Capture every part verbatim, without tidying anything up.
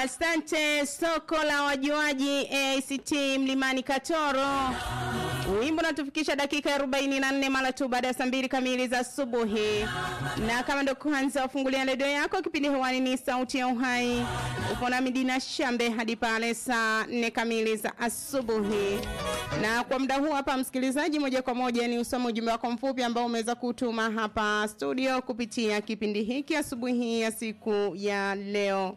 Asante soko la wajuaji A C T Mlimani Katoro. Wimbo natufikisha dakika arobaini na nne mara tu baada ya saa mbili kamili za asubuhi. Na kama ndo kwanza ufungulia redio yako, kipindi hewani ni Sauti ya Uhai. Upo na Midina Shambe hadi pale saa nne kamili za asubuhi. Na kwa muda huu hapa msikilizaji, moja kwa moja ni usome ujumbe wako mfupi ambao umeweza kutuma hapa studio kupitia kipindi hiki asubuhi ya siku ya leo.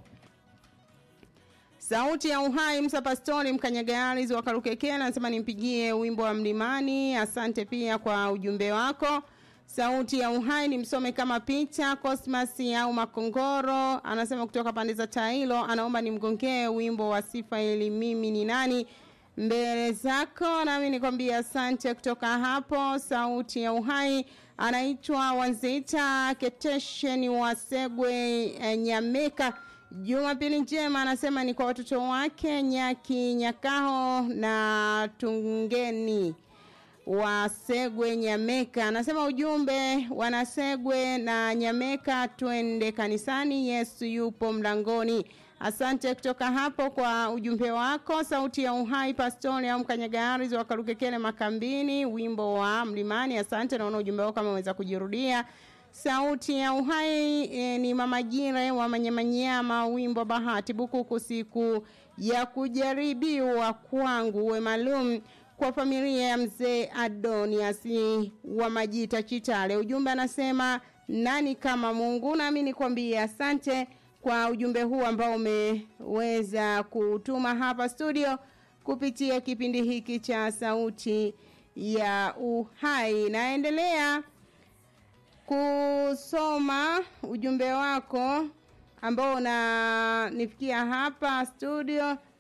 Sauti ya Uhai, Msa Pastori Mkanyagari wa Karukekela anasema nimpigie wimbo wa Mlimani. Asante pia kwa ujumbe wako. Sauti ya Uhai ni msome kama picha Cosmas au Makongoro anasema kutoka pande za Tailo, anaomba nimgongee wimbo wa Sifa ili mimi ni nani mbele zako. Nami nikwambia asante kutoka hapo. Sauti ya Uhai anaitwa Wanzita Ketesheni wa Segwe e, Nyameka. Jumapili njema anasema ni kwa watoto wake Nyaki Nyakaho na Tungeni wa Segwe Nyameka. Anasema ujumbe wanasegwe na Nyameka, twende kanisani, Yesu yupo mlangoni. Asante kutoka hapo kwa ujumbe wako. Sauti ya Uhai Pastori au Mkanyagari wa Karukekele Makambini, wimbo wa Mlimani. Asante, naona ujumbe wako kama umeweza kujirudia. Sauti ya Uhai e, ni Mama Jire wa Manyamanyama, wimbo Bahati Bukuku siku ya kujaribiwa kwangu, we maalum kwa familia ya mzee Adonias wa Majita Chitale. Ujumbe anasema nani kama Mungu. Nami nikwambia asante kwa ujumbe huu ambao umeweza kutuma hapa studio kupitia kipindi hiki cha Sauti ya Uhai. Naendelea kusoma ujumbe wako ambao unanifikia hapa studio.